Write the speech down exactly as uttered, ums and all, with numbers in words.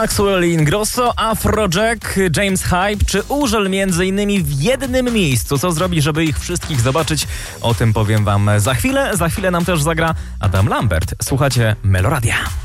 Maxwell Ingrosso, Afrojack, James Hype czy Urzel między innymi w jednym miejscu. Co zrobić, żeby ich wszystkich zobaczyć? O tym powiem wam za chwilę. Za chwilę nam też zagra Adam Lambert. Słuchacie Meloradia.